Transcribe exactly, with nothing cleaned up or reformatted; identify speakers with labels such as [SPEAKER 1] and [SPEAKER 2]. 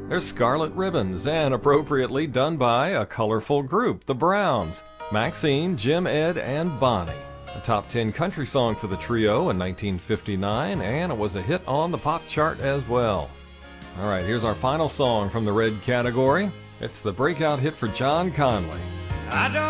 [SPEAKER 1] There's Scarlet Ribbons, and appropriately done by a colorful group, the Browns, Maxine, Jim, Ed, and Bonnie. A top ten country song for the trio in nineteen fifty-nine, and it was a hit on the pop chart as well. All right, here's our final song from the red category. It's the breakout hit for John Conley.
[SPEAKER 2] I don't